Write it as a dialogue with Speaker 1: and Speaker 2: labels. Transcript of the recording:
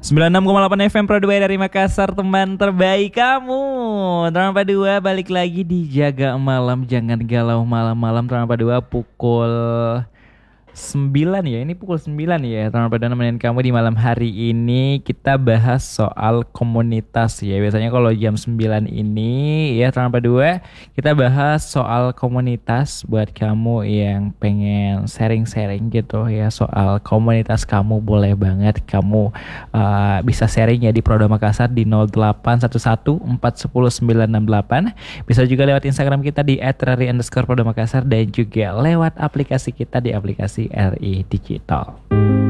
Speaker 1: 96,8 FM Pro 2 dari Makassar, teman terbaik kamu. Teman 2 balik lagi di Jaga Malam, jangan galau malam-malam. Teman 2 pukul 9 ya, ini pukul 9 ya. Teman pada nemenin kamu di malam hari ini. Kita bahas soal komunitas ya. Biasanya kalau jam 9 ini ya teman pada kita bahas soal komunitas buat kamu yang pengen sharing-sharing gitu ya. Soal komunitas kamu boleh banget kamu bisa sharing ya di Proda Makassar di 0811 410 968. Bisa juga lewat Instagram kita di @rari_Proda Makassar dan juga lewat aplikasi kita di aplikasi RI Digital.